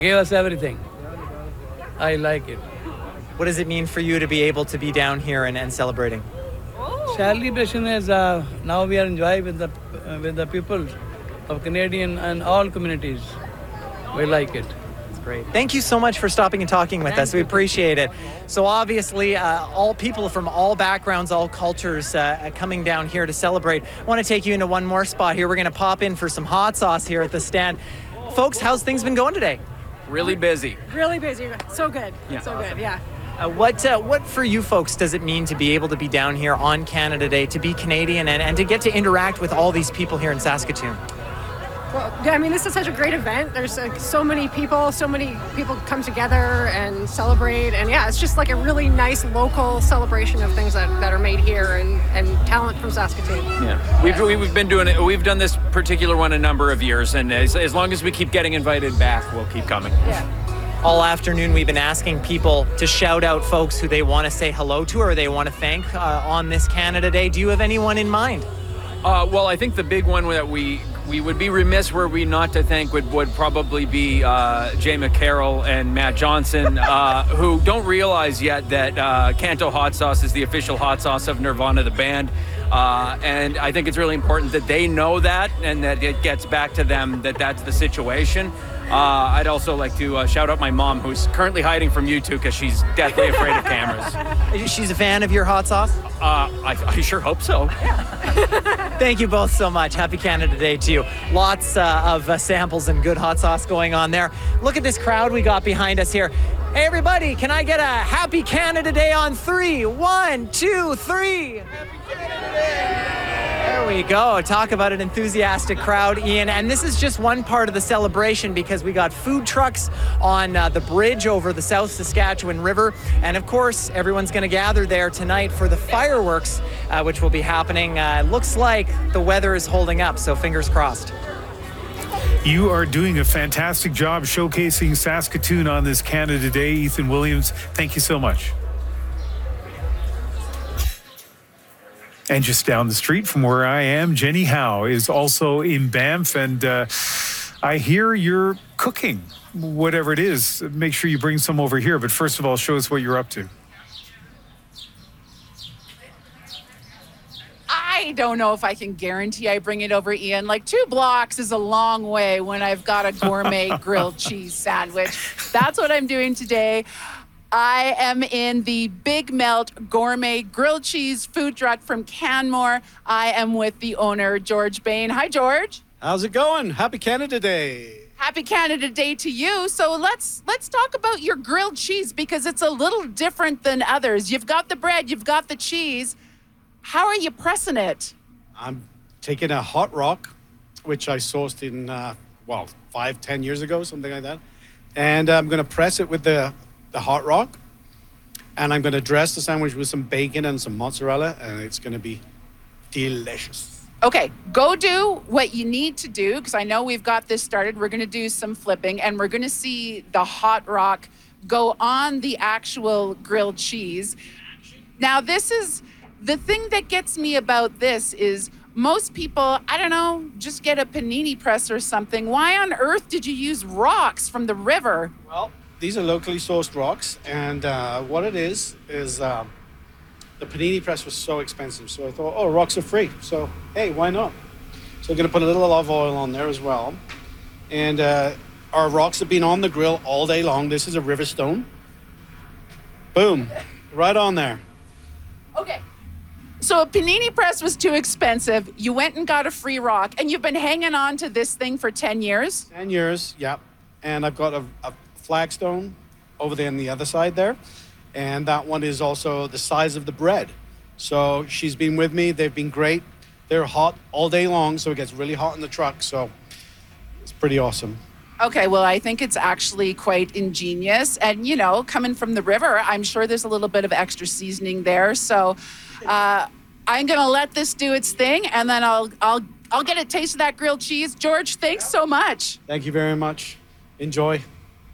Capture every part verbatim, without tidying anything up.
Gave us everything. I like it. What does it mean for you to be able to be down here and, and celebrating? Celebration is uh, now we are enjoying with the uh, with the people of Canadian and all communities. We like it. Great. Thank you so much for stopping and talking with Thank us. We you. appreciate it. So obviously, uh, all people from all backgrounds, all cultures uh, coming down here to celebrate. I want to take you into one more spot here. We're going to pop in for some hot sauce here at the stand. Folks, how's things been going today? Really busy. Really busy. So good. Yeah. So good. Yeah. Uh, what uh, what for you folks does it mean to be able to be down here on Canada Day, to be Canadian and, and to get to interact with all these people here in Saskatoon? Well, yeah, I mean, this is such a great event. There's like, so many people, so many people come together and celebrate. And yeah, it's just like a really nice local celebration of things that, that are made here and, and talent from Saskatoon. Yeah, we've we've been doing it. We've done this particular one a number of years, and as, as long as we keep getting invited back, we'll keep coming. Yeah. All afternoon, we've been asking people to shout out folks who they want to say hello to or they want to thank uh, on this Canada Day. Do you have anyone in mind? Uh, well, I think the big one that we we would be remiss were we not to thank would, would probably be uh, Jay McCarroll and Matt Johnson, uh, who don't realize yet that uh, Kanto Hot Sauce is the official hot sauce of Nirvana, the band. Uh, and I think it's really important that they know that and that it gets back to them that that's the situation. Uh, I'd also like to uh, shout out my mom, who's currently hiding from you two because she's deathly afraid of cameras. She's a fan of your hot sauce? Uh, I, I sure hope so. Thank you both so much. Happy Canada Day to you. Lots uh, of uh, samples and good hot sauce going on there. Look at this crowd we got behind us here. Hey, everybody, can I get a Happy Canada Day on three? One, two, three. Happy Canada Day! There we go. Talk about an enthusiastic crowd, Ian. And this is just one part of the celebration because we got food trucks on uh, the bridge over the South Saskatchewan River. And of course, everyone's going to gather there tonight for the fireworks, uh, which will be happening. Uh, looks like the weather is holding up, so fingers crossed. You are doing a fantastic job showcasing Saskatoon on this Canada Day. Ethan Williams, thank you so much. And just down the street from where I am, Jenny Howe is also in Banff. And uh, I hear you're cooking, whatever it is. Make sure you bring some over here. But first of all, show us what you're up to. I don't know if I can guarantee I bring it over, Ian. Like two blocks is a long way when I've got a gourmet grilled cheese sandwich. That's what I'm doing today. I am in the Big Melt Gourmet Grilled Cheese food truck from Canmore. I am with the owner, George Bain. Hi, George. How's it going? Happy Canada Day. Happy Canada Day to you. So let's let's talk about your grilled cheese because it's a little different than others. You've got the bread, you've got the cheese. How are you pressing it? I'm taking a hot rock, which I sourced in, uh, well, five, ten years ago, something like that. And I'm going to press it with the, the hot rock. And I'm going to dress the sandwich with some bacon and some mozzarella. And it's going to be delicious. Okay, go do what you need to do because I know we've got this started. We're going to do some flipping and we're going to see the hot rock go on the actual grilled cheese. Now, this is... The thing that gets me about this is most people, I don't know, just get a panini press or something. Why on earth did you use rocks from the river? Well, these are locally sourced rocks. And uh, what it is, is uh, the panini press was so expensive. So I thought, oh, rocks are free. So, hey, why not? So I'm going to put a little olive oil on there as well. And uh, our rocks have been on the grill all day long. This is a river stone. Boom, right on there. Okay. So a panini press was too expensive. You went and got a free rock, and you've been hanging on to this thing for ten years? ten years, yep. And I've got a, a flagstone over there on the other side there. And that one is also the size of the bread. So she's been with me. They've been great. They're hot all day long, so it gets really hot in the truck. So it's pretty awesome. Okay, well, I think it's actually quite ingenious. And, you know, coming from the river, I'm sure there's a little bit of extra seasoning there. So uh, I'm going to let this do its thing, and then I'll I'll I'll get a taste of that grilled cheese. George, thanks so much. Thank you very much. Enjoy.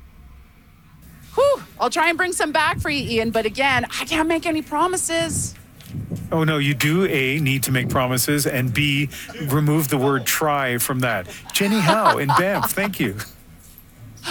Whew, I'll try and bring some back for you, Ian. But again, I can't make any promises. Oh, no, you do, A, need to make promises, and B, remove the word try from that. Jenny Howe in Banff, thank you.